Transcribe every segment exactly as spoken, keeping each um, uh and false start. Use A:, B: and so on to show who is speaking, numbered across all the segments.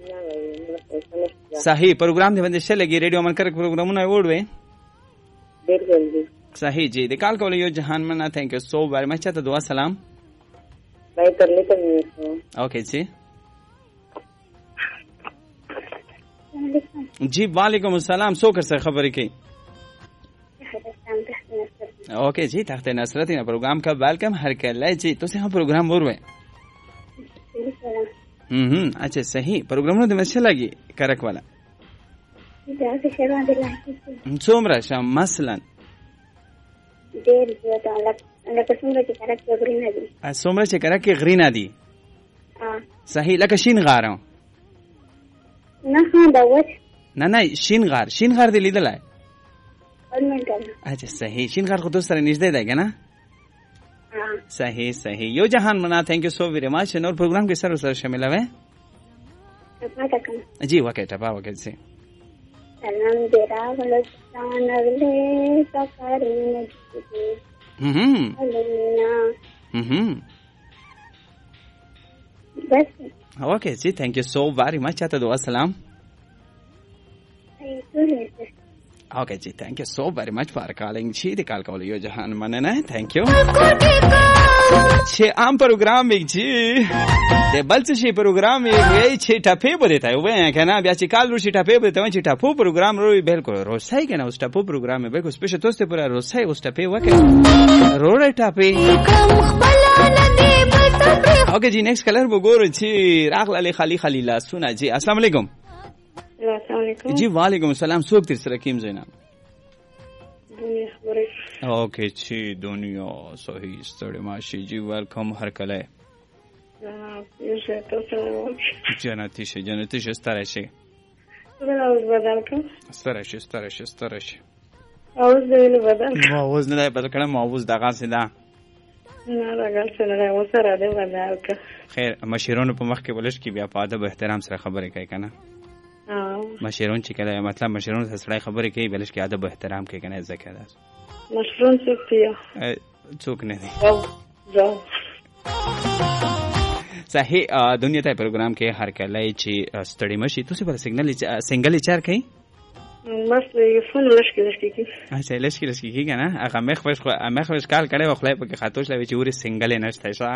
A: صحیح پروګرام دی باندې شلګي ریډیو منکر پروګرامونه وړوي
B: بالکل جی
A: صحیح جی د کال کول یو جهان منا thank you so very much ته دعا سلام
B: بھائی کرنے کا نہیں
A: اوکے جی جی وعلیکم السلام سو کر سره خبرې کوي اوکے جی تحت نصرت نه پروګرام کا ویلکم هر کله جی ਤੁਸੀਂ ਹਾਂ ਪ੍ਰੋਗਰਾਮ وروي हम्म अच्छा सही प्रोग्राम नो दिमसे लगी करक वाला
B: जैसे शेरवा दिला
A: څومره شم مثلا
B: ډېر زیات لکه لکه څومره چې کرک غرینه دي
A: څومره چې کرک غرینه دي
B: ها
A: صحیح لکه شین غارم
B: نه ها دا وڅ
A: نه نه شین غار شین غار دی لیدلای
B: اورمنټل
A: اچھا صحیح شین غار خو دوست سره نږدې دی کنه صحیح صحیح یو جهان منا thank you so very much नور प्रोग्राम के सर सर शामिल है जी वके टपा वके से
B: सलाम तेरा बलस्तान अगले सफर में
A: हम्म हम्म
B: बस
A: ओके जी thank you so very much आता दो सलाम ओके जी thank you so very much for calling ji the call call यो जहान मनना है थैंक यू छे आम प्रोग्राम में जी दे बल्च छे प्रोग्राम में ये छे टपे बदेता है वे कहना बया ची काल रुची टपे बदेता है ची टपो प्रोग्राम रो बिल्कुल रोसाई कहना उस टपो प्रोग्राम में बिल्कुल स्पेशल दोस्त पूरा रोसाई उस टपे वके रो रे टपे ओके जी नेक्स्ट कलर वो गोर जी राख लाले खाली खाली ला सुना जी अस्सलाम वालेकुम
B: अस्सलाम वालेकुम
A: जी वालेकुम सलाम सोक तिर सर कीम जैना ओके जी दुनिया सही स्टडी माशी जी वेलकम हर कले जन्नती से जन्नती से سترشه
B: आवाज بدل کړ
A: سترشه سترشه سترشه
B: आवाज دې بدل
A: आवाज نه بدل کړم आवाज دغه سیدا
B: نه راغل څنګه راو سره دې بدل کړ
A: خیر مشیرونو په مخ کې ولش کې بیا په ادب احترام سره خبرې کوي کنه مشیرون چې کله مطلب مشیرون سره سړی خبرې کوي بلش کې ادب احترام کوي کنه ځکه دا
B: مشرون څوک دی
A: څوک نه دی
B: جاو جاو
A: صحیح دنیا ته پروګرام کې هر کله چې ستړي مشي تاسو پر سیګنل سنگل چار کوي
B: بس یو فون لشکې لشکې کی
A: اچھا لشکې لشکې کی کنه هغه مخ خوش مخ خوش کال کړي خو په کې خاطوش لوي چې ور سنگل نه شته ښا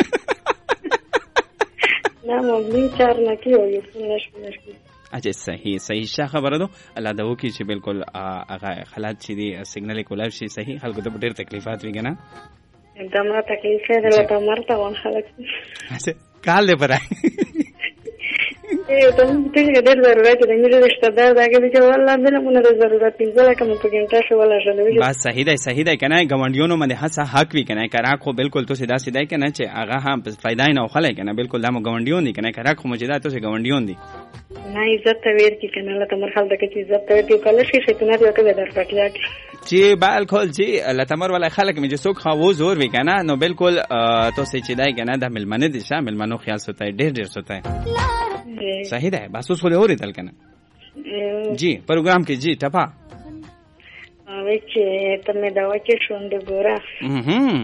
B: نه مو می چار نه کیو یو فون لشکې لشکې
A: اچھا صحیح صحیح ښه خبره ده الله دا وکي چې بالکل هغه حالات چې دي سیګنل کولای شي صحیح خلکو ته ډېر تکلیفات وي کنه
B: دمره تکلیف ده ته مرته وان خلک
A: اچھا کال دې پرای
B: اے ته ته ډېر ضرورت دی مې رشتہ دار دا کې چې والله دې مونږ ضرورت دی ځکه کوم په ګنټه شو ولا شنو
A: بس صحیح دی صحیح دی کنه ګوندیونو باندې هڅه حق وی کنه کرا خو بالکل تو سیدا سیدا کنه چې هغه هم فائدہ نه خلای کنه بالکل دمو ګوندیون دي کنه کرا خو مجدا تو سه ګوندیون دي
B: نه عزت ته ور کی کنه الله تمر خل دغه عزت ته دی کله شي شیطانت یو کې در پټیا
A: چې بالکل چې الله تمر ولا خلک مې څوک خو زور وی کنه نو بالکل تو سه چې دای کنه د ملمنه دي شامل منو خیال سوتای ډېر ډېر سوتای صحیح ده بس اوس له اوري تل کنه جی پروګرام کې جی ټپا
B: اوی چې ته مې دا وکه شوند ګورا
A: هم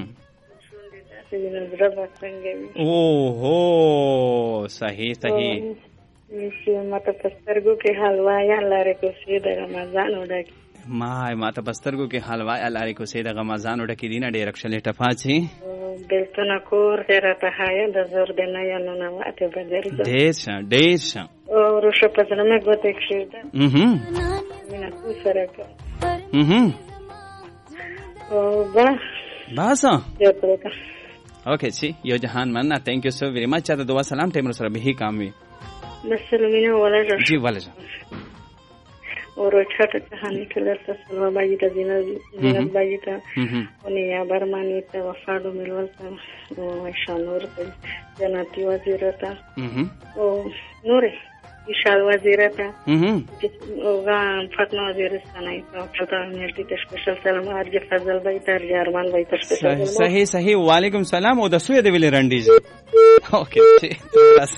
A: او هو صحیح صحیح
B: چې ماته پسترګو کې حلوا یا لاره کو سي د رمضان وډک
A: ما ماته پسترګو کې حلوا یا لاره کو سي د رمضان وډک دینه ډېر رښلې ټپا چی
B: دلته کور غیرته حیا د زور د نه یا نه واته بدل
A: ډېر شه ډېر شه
B: او روشه پزنه مې ګوتې کړې
A: هم
B: مینه کو سره کا
A: هم
B: او با
A: بس
B: یو پرکا
A: اوکے جی یو جهان مننا thank you so very much چاته دعا سلام ټیم سره به کام وي
B: مسلمینه ولا
A: جی ولا
B: और छोटा कहानी कलर से सलवा बाजी ता दिना दिना बाजी ता उन्हें या बरमानी ता वफादो मिलवल ता ओ शानूर ता जनाती वजीरता ओ नूरे ईशाल वजीरता ओ गा फतना वजीरस्तान आई ता फता मिलती ता स्पेशल सलाम अर्ज फजल भाई ता अरमान भाई ता स्पेशल
A: सही सही वालेकुम सलाम ओ दसुए दे विले रंडी ओके बस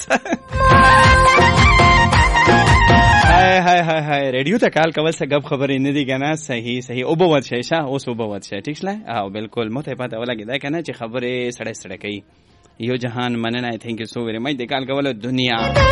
A: हाय हाय हाय हाय रेडियो ته کال کول څه غب خبرې نه دي کنه صحیح صحیح او بوت شي شه اوس او بوت شي ٹھیک شله او بالکل مته پته ولګی دا کنه چې خبرې سړې سړې کوي یو جهان مننه thank you so very much د کال کول دنیا